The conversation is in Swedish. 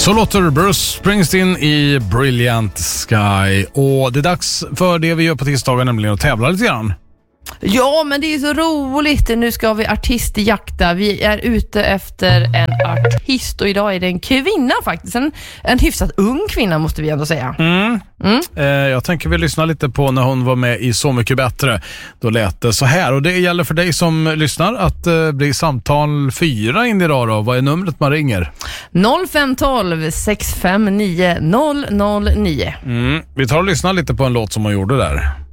Så låter Bruce Springsteen i Brilliant Sky. Och det är dags för det vi gör på tisdagar, nämligen att tävla lite grann. Ja, men det är så roligt. Nu ska vi artistjakta. Vi är ute efter en artist och idag är det en kvinna faktiskt. En hyfsat ung kvinna måste vi ändå säga. Jag tänker vi lyssna lite på när hon var med i Så mycket bättre. Då lät det så här. Och det gäller för dig som lyssnar att bli samtal 4 in idag då. Vad är numret man ringer? 0512 659 009. Vi tar och lyssnar lite på en låt som hon gjorde där.